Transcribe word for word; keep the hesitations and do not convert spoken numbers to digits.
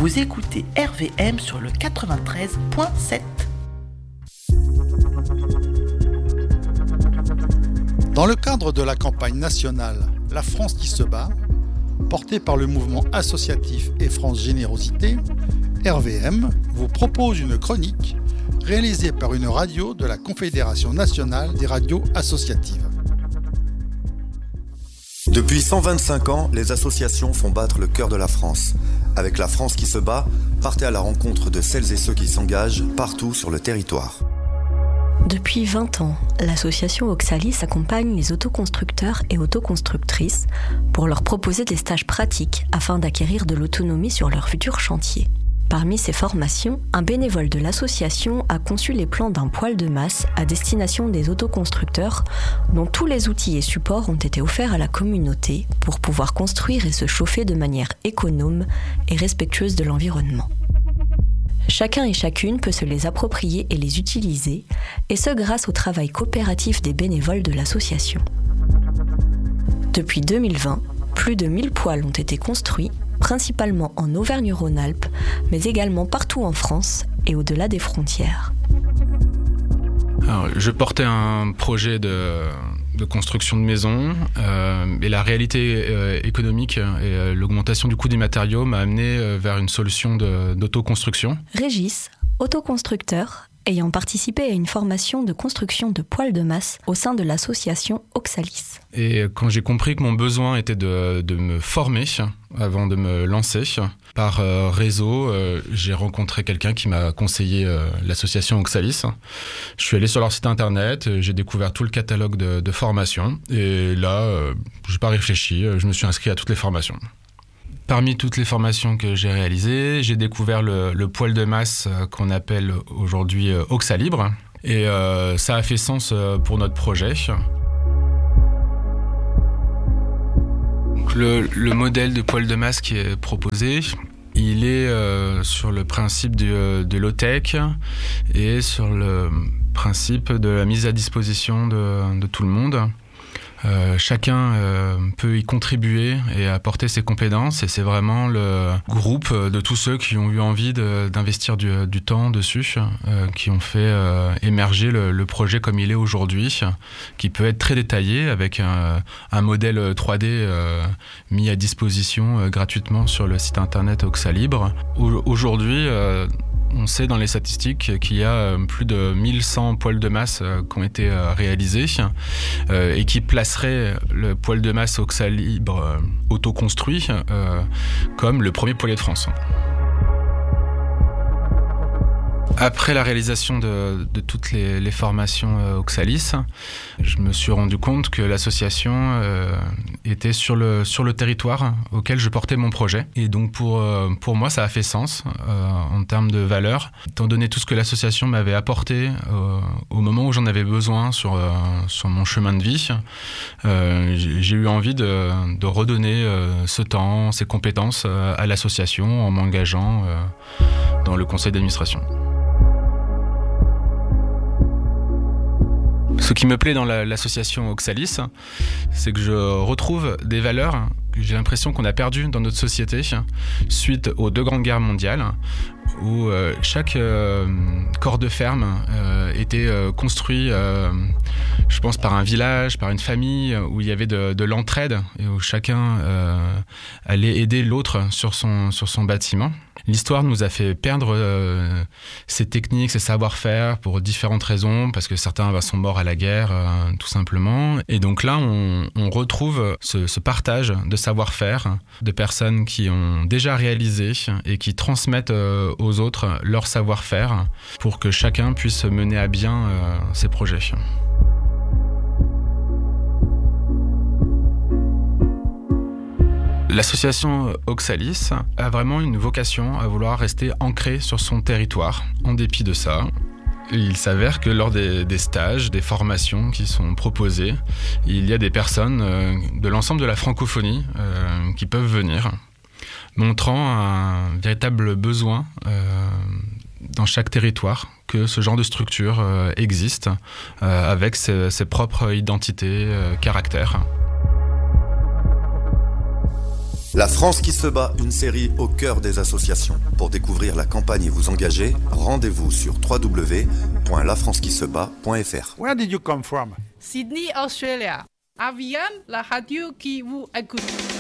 Vous écoutez R V M sur le quatre-vingt-treize virgule sept. Dans le cadre de la campagne nationale La France qui se bat, portée par le mouvement associatif et France Générosité, R V M vous propose une chronique réalisée par une radio de la Confédération nationale des radios associatives. Depuis cent vingt-cinq ans, les associations font battre le cœur de la France. Avec La France qui se bat, partez à la rencontre de celles et ceux qui s'engagent partout sur le territoire. Depuis vingt ans, l'association Oxalis accompagne les autoconstructeurs et autoconstructrices pour leur proposer des stages pratiques afin d'acquérir de l'autonomie sur leur futur chantier. Parmi ces formations, un bénévole de l'association a conçu les plans d'un poêle de masse à destination des autoconstructeurs dont tous les outils et supports ont été offerts à la communauté pour pouvoir construire et se chauffer de manière économe et respectueuse de l'environnement. Chacun et chacune peut se les approprier et les utiliser, et ce grâce au travail coopératif des bénévoles de l'association. Depuis deux mille vingt, plus de mille poêles ont été construits, principalement en Auvergne-Rhône-Alpes, mais également partout en France et au-delà des frontières. Alors, je portais un projet de, de construction de maison euh, et la réalité euh, économique et euh, l'augmentation du coût des matériaux m'a amené euh, vers une solution de, d'autoconstruction. Régis, autoconstructeur, ayant participé à une formation de construction de poêles de masse au sein de l'association Oxalis. Et quand j'ai compris que mon besoin était de, de me former avant de me lancer, par euh, réseau, euh, j'ai rencontré quelqu'un qui m'a conseillé euh, l'association Oxalis. Je suis allé sur leur site internet, j'ai découvert tout le catalogue de, de formations et là, euh, je n'ai pas réfléchi, je me suis inscrit à toutes les formations. Parmi toutes les formations que j'ai réalisées, j'ai découvert le, le poêle de masse qu'on appelle aujourd'hui Oxalibre. Et euh, ça a fait sens pour notre projet. Donc le, le modèle de poêle de masse qui est proposé, il est euh, sur le principe de, de low-tech et sur le principe de la mise à disposition de, de tout le monde. Euh, chacun euh, peut y contribuer et apporter ses compétences et c'est vraiment le groupe de tous ceux qui ont eu envie de, d'investir du, du temps dessus, euh, qui ont fait euh, émerger le, le projet comme il est aujourd'hui, qui peut être très détaillé avec un, un modèle trois D euh, mis à disposition euh, gratuitement sur le site internet Oxalibre. Au, aujourd'hui, euh, on sait dans les statistiques qu'il y a plus de mille cent poêles de masse qui ont été réalisés euh, et qui placeraient le poêle de masse Oxalibre euh, autoconstruit euh, comme le premier poêlier de France. Après la réalisation de, de toutes les, les formations euh, Oxalis, je me suis rendu compte que l'association euh, était sur le, sur le territoire auquel je portais mon projet. Et donc pour, euh, pour moi, ça a fait sens euh, en termes de valeur, étant donné tout ce que l'association m'avait apporté euh, au moment où j'en avais besoin sur, euh, sur mon chemin de vie. Euh, j'ai, j'ai eu envie de, de redonner euh, ce temps, ces compétences euh, à l'association en m'engageant euh, dans le conseil d'administration. Ce qui me plaît dans la, l'association Oxalis, c'est que je retrouve des valeurs que j'ai l'impression qu'on a perdues dans notre société suite aux deux grandes guerres mondiales, où euh, chaque euh, corps de ferme euh, était euh, construit, euh, je pense, par un village, par une famille, où il y avait de, de l'entraide et où chacun euh, allait aider l'autre sur son, sur son bâtiment. L'histoire nous a fait perdre euh, ces techniques, ces savoir-faire pour différentes raisons, parce que certains bah, sont morts à la guerre, euh, tout simplement. Et donc là, on, on retrouve ce, ce partage de savoir-faire de personnes qui ont déjà réalisé et qui transmettent euh, aux autres leur savoir-faire pour que chacun puisse mener à bien euh, ses projets. L'association Oxalis a vraiment une vocation à vouloir rester ancrée sur son territoire. En dépit de ça, il s'avère que lors des, des stages, des formations qui sont proposées, il y a des personnes euh, de l'ensemble de la francophonie euh, qui peuvent venir, montrant un véritable besoin euh, dans chaque territoire que ce genre de structure euh, existe euh, avec ses, ses propres identités, euh, caractères. La France qui se bat, une série au cœur des associations. Pour découvrir la campagne et vous engager, rendez-vous sur w w w point la france qui se bat point f r. Where did you come from? Sydney, Australia. Avian, la radio qui vous écoute.